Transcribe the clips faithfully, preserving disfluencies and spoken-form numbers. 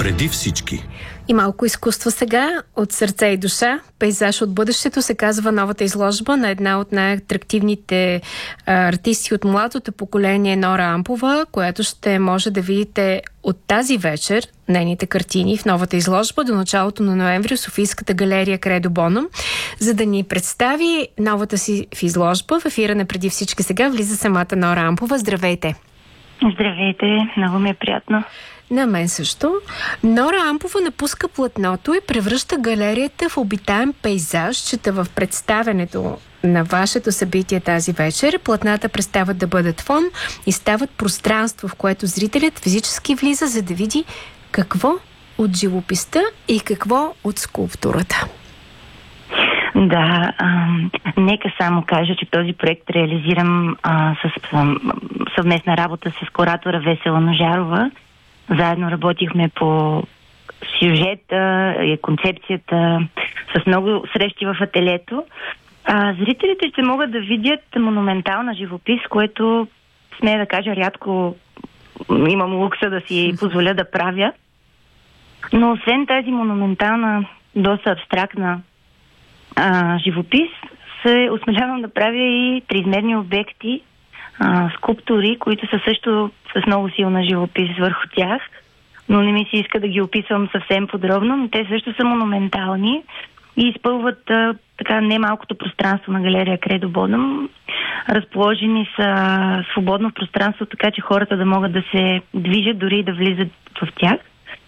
преди всички. И малко изкуство сега, от сърце и душа. Пейзаж от бъдещето се казва новата изложба на една от най-атрактивните а, артисти от младото поколение, Нора Ампова, която ще може да видите от тази вечер нейните картини в новата изложба до началото на ноември в Софийската галерия Кредо Боно. За да ни представи новата си в изложба, в ефира на Преди всички сега влиза самата Нора Ампова. Здравейте! Здравейте, много ми е приятно. На мен също. Нора Ампова напуска платното и превръща галерията в обитаем пейзаж. Чета в представенето на вашето събитие тази вечер. Платната престават да бъдат фон и стават пространство, в което зрителят физически влиза, за да види какво от живописта и какво от скулптурата. Да, а, нека само кажа, че този проект реализирам а, с а, съвместна работа с куратора Весела Ножарова. Заедно работихме по сюжета и концепцията с много срещи в ателието. А, зрителите ще могат да видят монументална живопис, което, смея да кажа, рядко имам лукса да си позволя да правя. Но освен тази монументална, доста абстрактна а, живопис, се осмелявам да правя и триизмерни обекти, а, скулптури, които са също с много силна живопис върху тях, но не ми се иска да ги описвам съвсем подробно, но те също са монументални и изпълват а, така немалкото пространство на галерия Кредо Боно. Разположени са свободно в пространство, така че хората да могат да се движат, дори и да влизат в тях.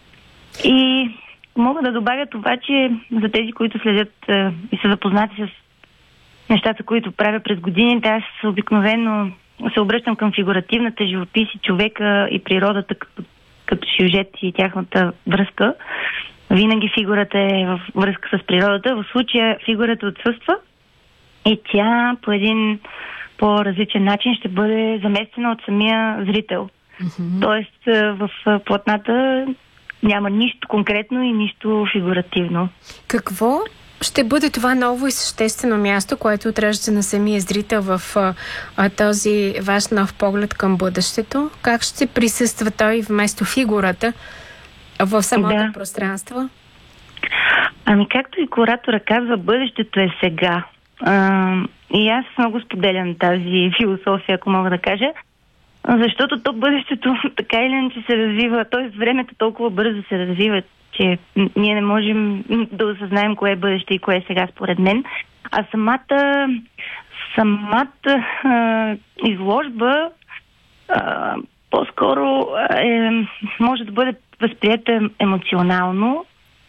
И мога да добавя това, че за тези, които следят а, и са запознати с нещата, които правя през годините, аз обикновено се обръщам към фигуративната живопис и човека и природата като, като сюжет и тяхната връзка. Винаги фигурата е в връзка с природата. В случая фигурата отсъства и тя по един по-различен начин ще бъде заместена от самия зрител. Mm-hmm. Тоест в платната няма нищо конкретно и нищо фигуративно. Какво ще бъде това ново и съществено място, което отрежда на самия зрител в а, този ваш нов поглед към бъдещето? Как ще присъства той вместо фигурата в самото да. пространство? Ами, както и куратора казва, бъдещето е сега. А, и аз много споделям тази философия, ако мога да кажа, защото то бъдещето така или иначе се развива, т.е. времето толкова бързо се развива, че ние не можем да осъзнаем кое е бъдеще и кое е сега, според мен. А самата, самата а, изложба а, по-скоро е, може да бъде възприета емоционално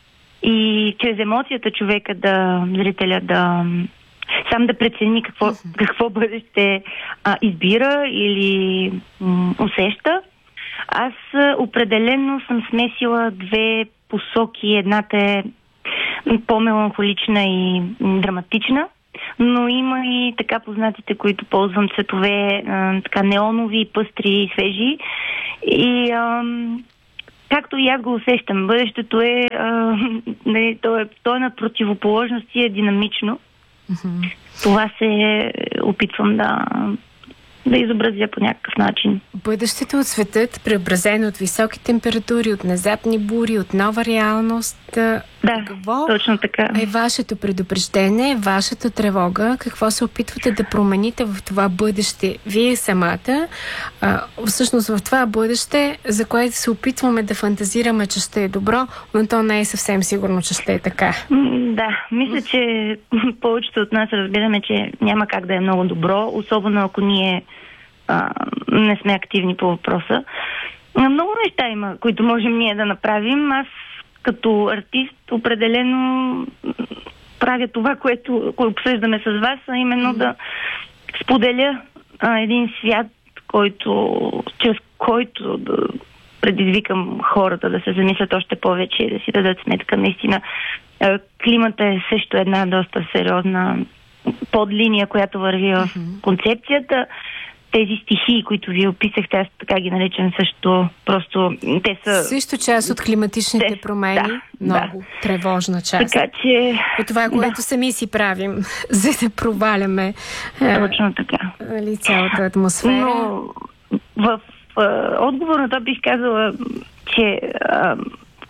и чрез емоцията човека да, зрителя да сам да прецени какво, какво бъдеще а, избира или м, усеща. Аз определено съм смесила две посоки. Едната е по-меланхолична и драматична, но има и така познатите, които ползвам цветове, а, така неонови, пъстри и свежи. И ам, както и аз го усещам, бъдещето е, а, не, то е, то е на противоположности, е динамично. Mm-hmm. Това се опитвам да да изобразя по някакъв начин. Бъдещето от светът, преобразено от високи температури, от внезапни бури, от нова реалност. Да, какво точно така. Е вашето предупреждение, вашата тревога? Какво се опитвате да промените в това бъдеще? Вие самата, а, всъщност в това бъдеще, за което се опитваме да фантазираме, че ще е добро, но то не е съвсем сигурно, че ще е така. Да, мисля, че повечето от нас разбираме, че няма как да е много добро, особено ако ние а, не сме активни по въпроса. Много неща има, които можем ние да направим. Аз като артист определено правя това, което обсъждаме с вас, а именно да споделя а, един свят, който, чрез който да предизвикам хората да се замислят още повече и да си дадат сметка. Наистина, а, климата е също една доста сериозна подлиния, която върви в концепцията. Тези стихии, които ви описахте, аз така ги наричам също, просто те са... Също част от климатичните те, промени, да, много да. тревожна част. Така че... От това, което да. сами си правим, за да проваляме Точно така. Ли, цялата атмосфера. Но в а, отговор на това бих казала, че а,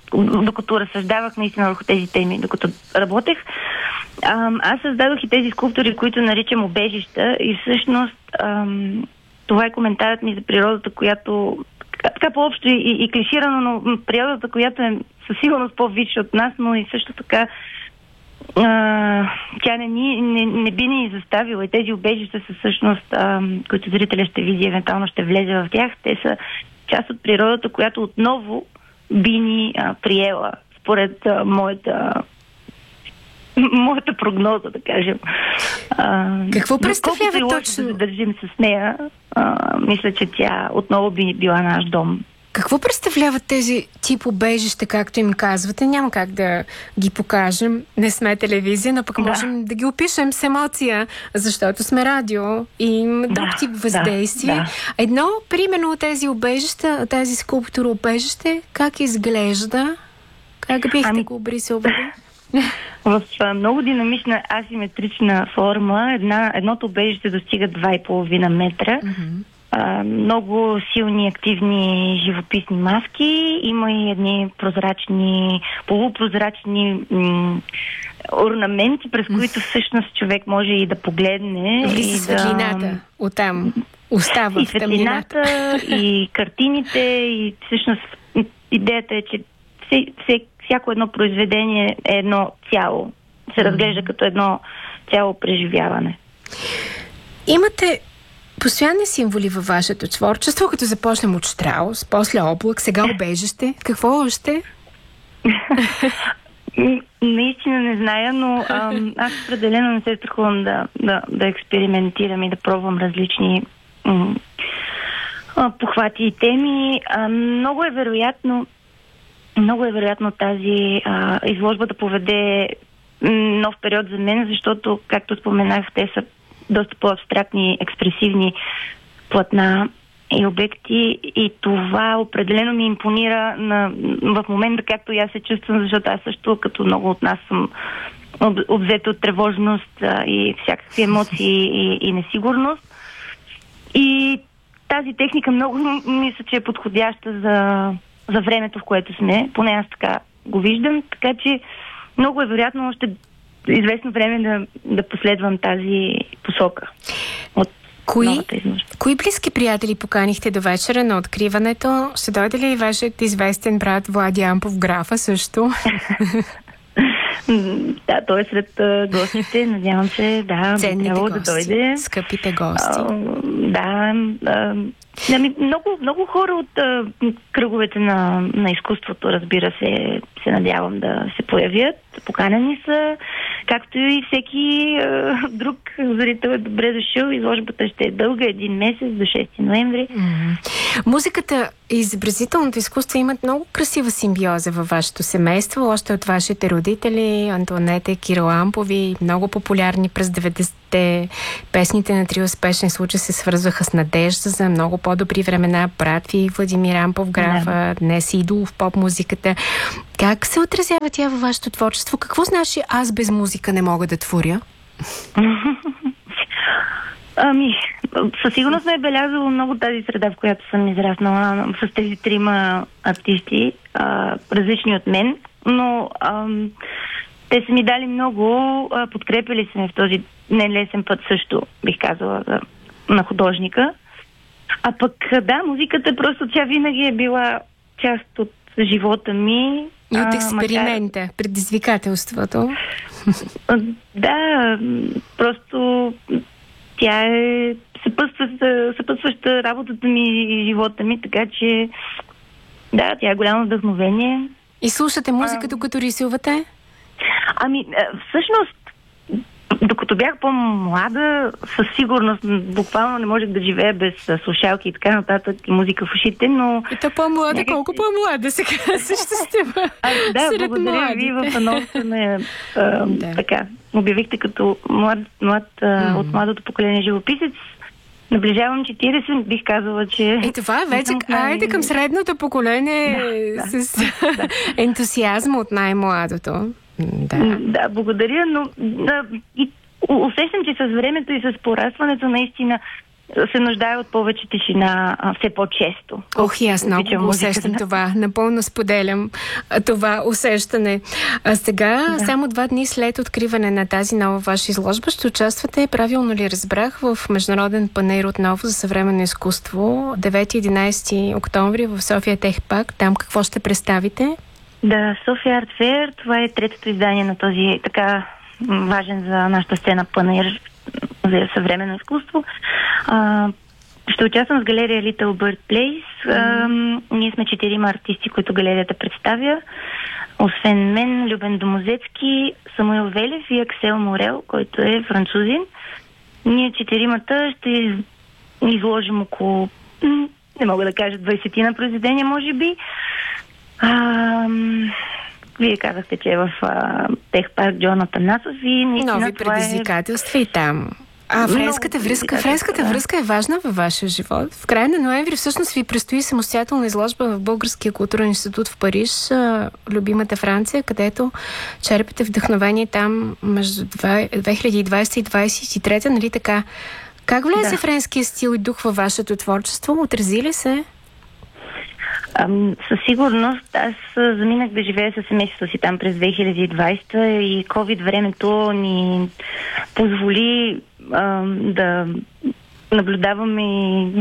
докато разсъждавах наистина върху тези теми, докато работех, а, аз създадох и тези скулптури, които наричам убежища, и всъщност а, това е коментарът ми за природата, която така по-общо и, и клиширано, но природата, която е със сигурност по-висша от нас, но и също така а, тя не, ни, не, не би ни заставила. И тези убежища са всъщност, а, които зрителя ще види, евентуално ще влезе в тях, те са част от природата, която отново би ни а, приела, според а, моята моята прогноза, да кажем. А, Какво представлява точно? Да държим с нея, а, мисля, че тя отново би била наш дом. Какво представляват тези тип убежища, както им казвате? Няма как да ги покажем. Не сме телевизия, но пък да. можем да ги опишем с емоция, защото сме радио и има друг тип въздействие. Да, да. Едно, примерно, от тези убежища, тази скулптура убежище, как изглежда? Как бихте ами... го обрисували? В а, много динамична асиметрична форма една, едното убежище достига два и половина метра. Mm-hmm. А, много силни, активни живописни маски. Има и едни прозрачни, полупрозрачни м- орнаменти, през които всъщност човек може и да погледне. Влиза и светлината да... оттам. Остава и светлината, и картините, и всъщност идеята е, че все, все, всяко едно произведение е едно цяло. Се разглежда като едно цяло преживяване. Имате постоянни символи във вашето творчество, като започнем от Штраус, после облак, сега убежище. Какво още? Наистина не зная, но ам, аз определено не се страхувам да, да, да експериментирам и да пробвам различни м- похвати и теми. А, много е вероятно много е вероятно тази а, изложба да поведе м- нов период за мен, защото, както споменах, те са доста по-абстрактни, експресивни платна и обекти, и това определено ми импонира на, в момента, както и аз се чувствам, защото аз също, като много от нас, съм об, обзета от тревожност а, и всякакви емоции и, и несигурност. И тази техника много мисля, че е подходяща за, за времето, в което сме. Поне аз така го виждам, така че много е вероятно още известно време да, да последвам тази посока от кои, новата изложба. Кои близки приятели поканихте до вечера на откриването? Ще дойде ли и вашият известен брат Влади Ампов, графа също? Да, той е сред uh, гостите. Надявам се, да, ценните гости, да дойде. скъпите гости. Uh, да, uh, Ами, много, много хора от а, кръговете на, на изкуството, разбира се, се надявам да се появят. Поканени са, както и всеки а, друг зрител е добре дошъл. Изложбата ще е дълга, един месец, до шести ноември. Mm-hmm. Музиката и изобразителното изкуство имат много красива симбиоза във вашето семейство, още от вашите родители, Антоанета и Кирил Ампови, много популярни през деветдесетте. Песните на Три успешни случая се свързваха с надежда за много по-добри времена. Брат ви Владимир Ампов, графа, да. Днес идол в поп-музиката. Как се отразява тя във вашето творчество? Какво значи аз без музика не мога да творя? Ами, със сигурност ме е белязало много тази среда, в която съм израснала с тези трима артисти, а, различни от мен, но а, те са ми дали много, а, подкрепили са ме в този нелесен път също, бих казала, за, на художника. А пък, да, музиката просто тя винаги е била част от живота ми. И от експеримента, макар... предизвикателството. Да, просто тя е съпътстваща, съпътстваща работата ми и живота ми, така че да, тя е голямо вдъхновение. И слушате музика, докато рисувате? Ами, всъщност, докато бях по-млада, със сигурност, буквално не можех да живея без слушалки и така нататък, и музика в ушите, но... И то по-млада, някак... колко по-млада сега също сте а, да, благодаря ви в анонса на да. Така, обявихте като млад, млад mm. от младото поколение живописец. Наближавам четиридесет, бих казала, че... Е, това е вече, айде към средното поколение да, с да, да. ентусиазма от най-младото. Да. Да, благодаря, но да, и усещам, че с времето и с порастването наистина се нуждае от повече тишина а, все по-често. Ох, и аз много го усещам това. Напълно споделям а, това усещане. А сега, да. само два дни след откриване на тази нова ваша изложба, ще участвате, правилно ли разбрах, в Международен панаир отново за съвременно изкуство, девети и единайсети октомври в София Техпарк. Там какво ще представите? Да, София Арт Фейер, това е третото издание на този така важен за нашата сцена панаир за съвременно изкуство. А, ще участвам с галерия Little Bird Place. Mm-hmm. А, ние сме четирима артисти, които галерията представя. Освен мен, Любен Домозецки, Самуил Велев и Аксел Морел, който е французин. Ние четиримата ще изложим около, не мога да кажа, двайсетина произведения, може би. А, Вие казахте, че е в Техпарк Джон Атанасов и наистина нови предизвикателства е... и там. А френската връзка, френската да. връзка е важна във вашия живот. В края на ноември всъщност ви предстои самостоятелна изложба в Българския културен институт в Париж, любимата Франция, където черпите вдъхновение там между две хиляди и двайсета и двайсет и трета, нали така? Как влезе да. френския стил и дух във вашето творчество? Отрази ли се? Ам, със сигурност. Аз заминах да живея със семейството си там през две хиляди и двайсета и COVID времето ни позволи ам, да наблюдаваме и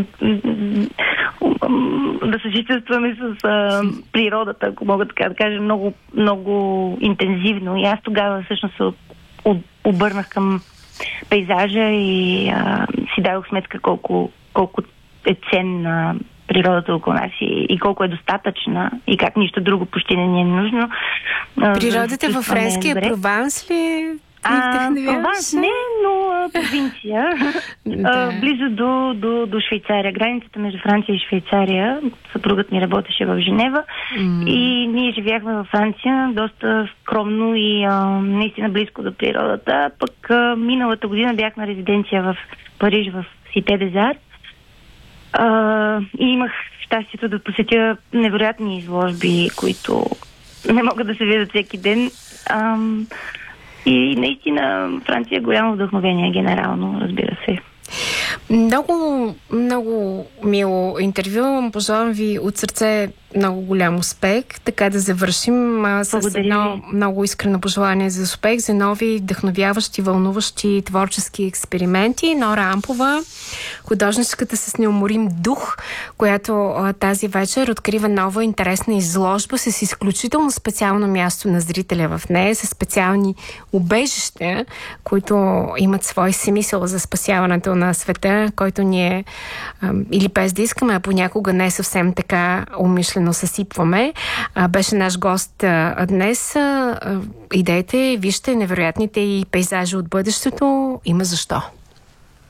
да съжителстваме с а, природата, ако мога така да кажа, много, много интензивно. И аз тогава всъщност се обърнах към пейзажа и а, си дадох сметка колко, колко е ценна природата около нас и, и колко е достатъчна и как нищо друго почти не ни е нужно. Природата във френския Прованс ли? А, Прованс не, но а, провинция. Да. А, близо до, до, до Швейцария. Границата между Франция и Швейцария. Съпругът ми работеше в Женева mm. и ние живяхме във Франция доста скромно и а, наистина близко до природата. Пък а, миналата година бях на резиденция в Париж, в Сите des Arts. Uh, и имах щастието да посетя невероятни изложби, които не могат да се видят всеки ден. Uh, и наистина Франция е голямо вдъхновение генерално, разбира се. Много, много мило интервю. Пожелавам ви от сърце много голям успех. Така да завършим а, с едно много искрено пожелание за успех, за нови, вдъхновяващи, вълнуващи творчески експерименти. Нора Ампова, художничката с неуморим дух, която а, тази вечер открива нова интересна изложба с изключително специално място на зрителя в нея, с специални убежища, които имат свой смисъл за спасяването на света, който ние а, или без да искаме, а понякога не съвсем така умишлено съсипваме. А, беше наш гост а, днес. А, идейте, вижте невероятните и пейзажи от бъдещето. Има защо.